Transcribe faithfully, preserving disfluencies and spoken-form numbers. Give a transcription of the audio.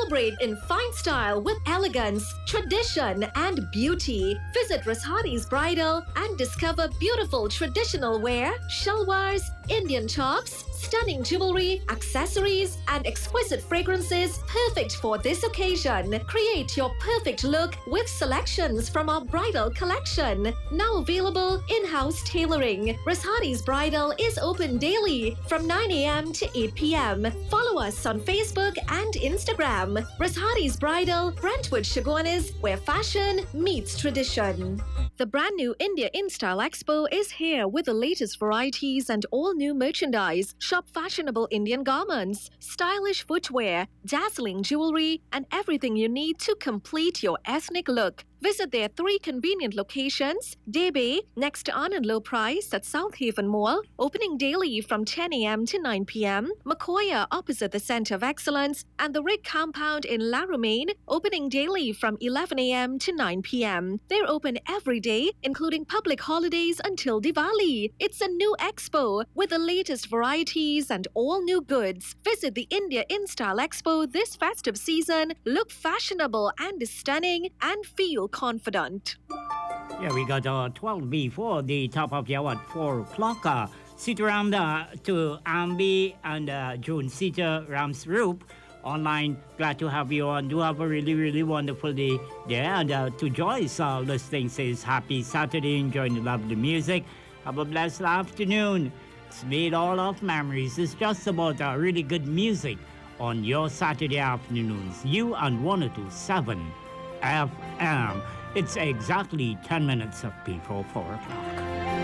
Celebrate in fine style with elegance, tradition, and beauty. Visit Rashadi's Bridal and discover beautiful traditional wear, shalwars, Indian tops, stunning jewelry, accessories, and exquisite fragrances perfect for this occasion. Create your perfect look with selections from our bridal collection. Now available in-house tailoring. Rashadi's Bridal is open daily from nine a.m. to eight p.m. Follow us on Facebook and Instagram. Rashadi's Bridal, Brentwood Chaguanas, where fashion meets tradition. The brand new India InStyle Expo is here with the latest varieties and all new merchandise. Shop fashionable Indian garments, stylish footwear, dazzling jewelry, and everything you need to complete your ethnic look. Visit their three convenient locations: Debe, next to Anand Low Price at South Haven Mall, opening daily from ten a.m. to nine p.m. Makoya, opposite the Center of Excellence, and the Rig Compound in La Romaine, opening daily from eleven a.m. to nine p.m. They're open every day, including public holidays until Diwali. It's a new expo with the latest varieties and all new goods. Visit the India InStyle Expo this festive season. Look fashionable and stunning and feel confident. Yeah, we got uh, twelve before the top of the hour at four o'clock. Uh, sit around uh, to Ambi and uh, June Sita Ramsroop online. Glad to have you on. Do have a really, really wonderful day there. And uh, to Joyce, uh, listening, says happy Saturday, enjoying the lovely music. Have a blessed afternoon. It's made all of memories. It's just about uh, really good music on your Saturday afternoons. You and one oh two point seven F M. It's exactly ten minutes before four o'clock.